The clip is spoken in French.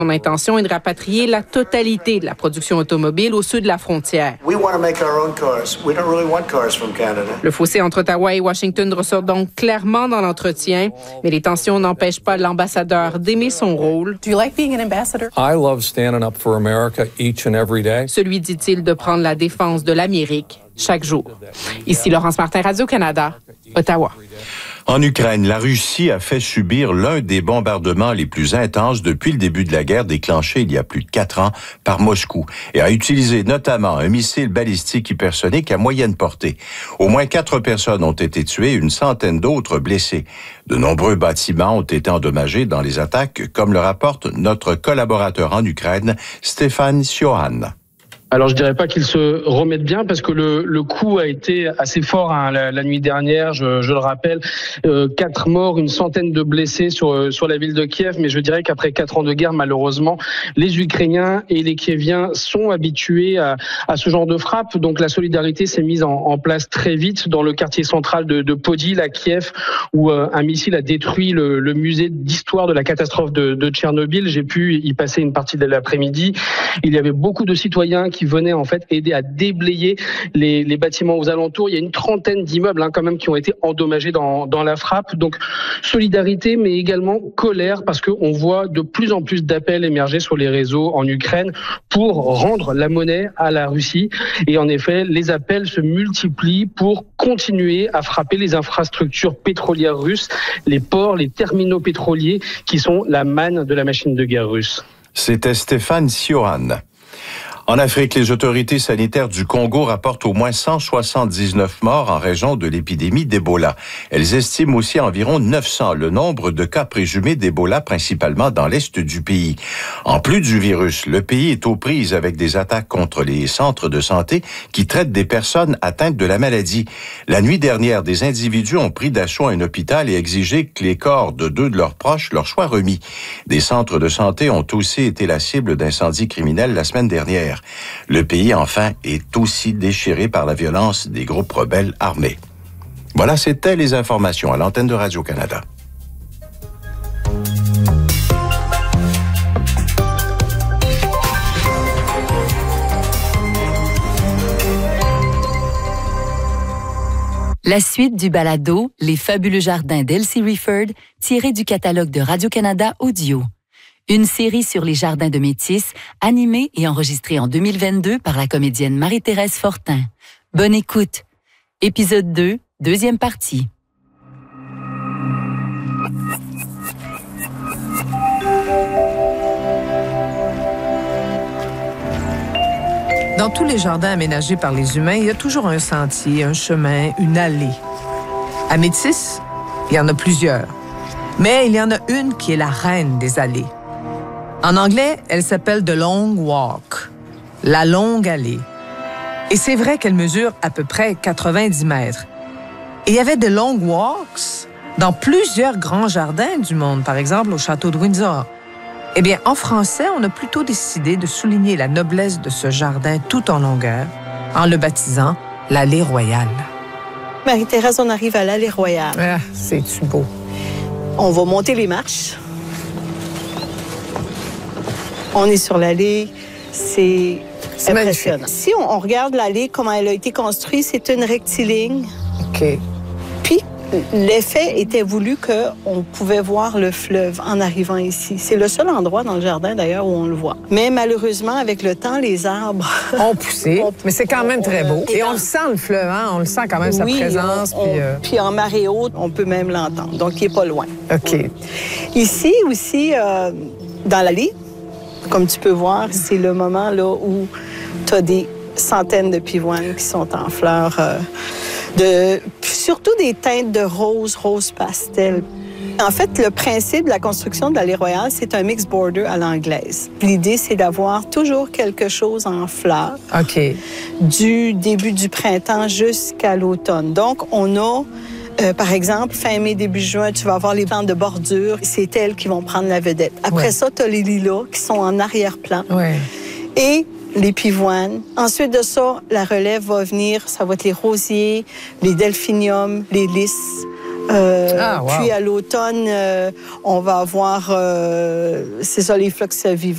Son intention est de rapatrier la totalité de la production automobile au sud de la frontière. Le fossé entre Ottawa et Washington ressort donc clairement dans l'entretien, mais les tensions n'empêchent pas l'ambassadeur d'aimer son rôle. Do you like being an ambassador? I love standing up for America each and every day. Celui, dit-il, de prendre la défense de l'Amérique chaque jour. Ici Laurence Martin, Radio-Canada, Ottawa. En Ukraine, la Russie a fait subir l'un des bombardements les plus intenses depuis le début de la guerre déclenchée il y a plus de 4 ans par Moscou et a utilisé notamment un missile balistique hypersonique à moyenne portée. Au moins 4 personnes ont été tuées, une centaine d'autres blessées. De nombreux bâtiments ont été endommagés dans les attaques, comme le rapporte notre collaborateur en Ukraine, Stéphane Siohan. Alors je dirais pas qu'ils se remettent bien parce que le coup a été assez fort la nuit dernière, je le rappelle, 4 morts, une centaine de blessés sur la ville de Kiev, mais je dirais qu'après 4 ans de guerre, malheureusement, les Ukrainiens et les Kieviens sont habitués à ce genre de frappe, donc la solidarité s'est mise en place très vite dans le quartier central de Podil à Kiev, où un missile a détruit le musée d'histoire de la catastrophe de Tchernobyl. J'ai pu y passer une partie de l'après-midi. Il y avait beaucoup de citoyens qui venaient en fait aider à déblayer les bâtiments aux alentours. Il y a une trentaine d'immeubles quand même qui ont été endommagés dans la frappe. Donc solidarité, mais également colère, parce qu'on voit de plus en plus d'appels émerger sur les réseaux en Ukraine pour rendre la monnaie à la Russie. Et en effet, les appels se multiplient pour continuer à frapper les infrastructures pétrolières russes, les ports, les terminaux pétroliers qui sont la manne de la machine de guerre russe. C'était Stéphane Siohan. En Afrique, les autorités sanitaires du Congo rapportent au moins 179 morts en raison de l'épidémie d'Ebola. Elles estiment aussi environ 900 le nombre de cas présumés d'Ebola, principalement dans l'est du pays. En plus du virus, le pays est aux prises avec des attaques contre les centres de santé qui traitent des personnes atteintes de la maladie. La nuit dernière, des individus ont pris d'assaut un hôpital et exigé que les corps de 2 de leurs proches leur soient remis. Des centres de santé ont aussi été la cible d'incendies criminels la semaine dernière. Le pays, enfin, est aussi déchiré par la violence des groupes rebelles armés. Voilà, c'était les informations à l'antenne de Radio-Canada. La suite du balado Les fabuleux jardins d'Elsie Rifford, tiré du catalogue de Radio-Canada Audio. Une série sur les jardins de Métis, animée et enregistrée en 2022 par la comédienne Marie-Thérèse Fortin. Bonne écoute. Épisode 2, deuxième partie. Dans tous les jardins aménagés par les humains, il y a toujours un sentier, un chemin, une allée. À Métis, il y en a plusieurs. Mais il y en a une qui est la reine des allées. En anglais, elle s'appelle The Long Walk, la longue allée. Et c'est vrai qu'elle mesure à peu près 90 mètres. Et il y avait de long walks dans plusieurs grands jardins du monde, par exemple au château de Windsor. Eh bien, en français, on a plutôt décidé de souligner la noblesse de ce jardin tout en longueur en le baptisant l'allée royale. Marie-Thérèse, on arrive à l'allée royale. Ah, c'est-tu beau. On va monter les marches. On est sur l'allée, c'est impressionnant. Si on regarde l'allée, comment elle a été construite, c'est une rectiligne. OK. Puis, l'effet était voulu qu'on pouvait voir le fleuve en arrivant ici. C'est le seul endroit dans le jardin, d'ailleurs, où on le voit. Mais malheureusement, avec le temps, les arbres ont poussé. Mais c'est quand même très beau. Et on le sent, le fleuve, hein? On le sent quand même, sa présence. Puis en marée haute, on peut même l'entendre. Donc, il n'est pas loin. OK. Ici aussi, dans l'allée, comme tu peux voir, c'est le moment là où tu as des centaines de pivoines qui sont en fleurs, surtout des teintes de rose pastel. En fait, le principe de la construction de l'allée royale, c'est un mixed border à l'anglaise. L'idée, c'est d'avoir toujours quelque chose en fleurs. OK. Du début du printemps jusqu'à l'automne. Donc, on a par exemple, fin mai, début juin, tu vas avoir les plantes de bordure. C'est elles qui vont prendre la vedette. Après ça, tu as les lilas qui sont en arrière-plan. Et les pivoines. Ensuite de ça, la relève va venir. Ça va être les rosiers, les delphiniums, les lys. Puis à l'automne, on va avoir, c'est ça, les phlox vivants.